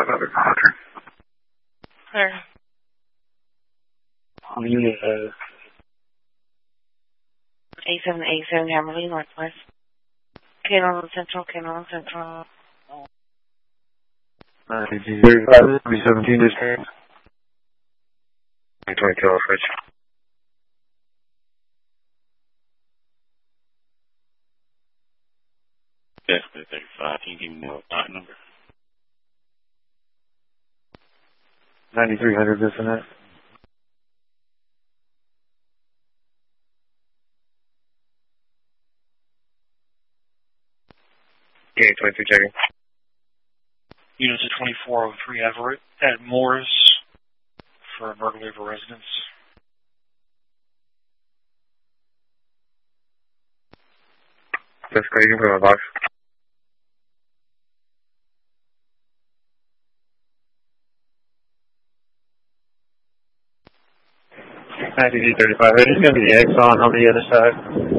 Clear. On unit 8787 Hammerly, Northwest. K-Norland Central, K-Norland Central. 35, 317 district. 20 Kilo Fridge. Basically 35. Can you give me more line number? 9300, this and that. Okay, 23 checking. Units of 2403 Everett at Moore's for a burglary of a residence. Jessica, you can put on the box. ITD 35. It's going to be the Exxon on the other side.